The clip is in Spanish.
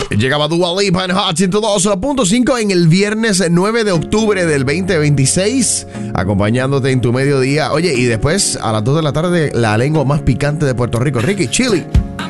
Llegaba Dua Lipa en Hot 102.5 en el viernes 9 de octubre del 2026, acompañándote en tu mediodía. Oye, y después a las 2 de la tarde, la lengua más picante de Puerto Rico, Ricky Chili.